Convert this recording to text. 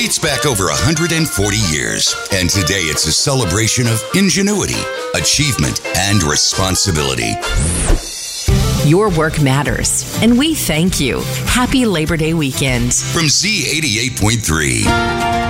Dates back over 140 years, and today it's a celebration of ingenuity, achievement, and responsibility. Your work matters, and we thank you. Happy Labor Day weekend. From Z88.3.